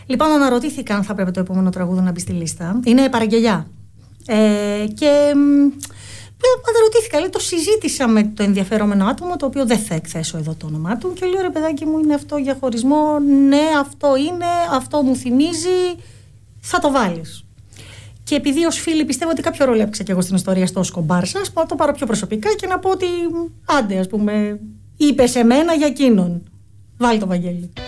Λοιπόν, αναρωτήθηκα αν θα πρέπει το επόμενο τραγούδι να μπει στη λίστα. Είναι παραγγελιά. Και αναρωτήθηκα, λέει, το συζήτησα με το ενδιαφερόμενο άτομο, το οποίο δεν θα εκθέσω εδώ το όνομά του, και λέω, ρε παιδάκι μου, είναι αυτό για χωρισμό? Ναι, αυτό είναι, αυτό μου θυμίζει, θα το βάλεις. Και επειδή ως φίλη πιστεύω ότι κάποιο ρόλο έπαιξα και εγώ στην ιστορία στο σκομπάρ σας, να το πάρω πιο προσωπικά και να πω ότι άντε, ας πούμε, είπε σε μένα για εκείνον. Βάλει το Βαγγέλη.